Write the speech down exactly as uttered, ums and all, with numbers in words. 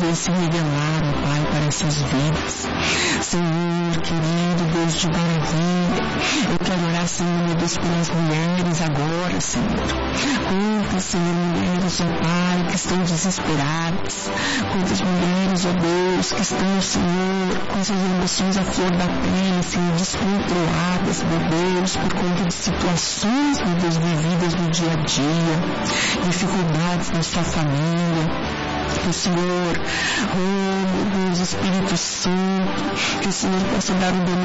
poder se revelar, ó Pai, para essas vidas. Senhor, querido Deus de maravilha, eu quero orar, Senhor, meu Deus, pelas mulheres agora, Senhor. Quantas, Senhor, mulheres, ó Pai, que estão desesperadas. Quantas mulheres, ó Deus, que estão, Senhor, com suas emoções à flor da pele, Senhor, descontroladas, meu Deus, por conta de situações, meu Deus, vividas no dia a dia, dificuldades na sua família. Que o Senhor, oh meu Deus, Espírito Santo, que o Senhor possa dar um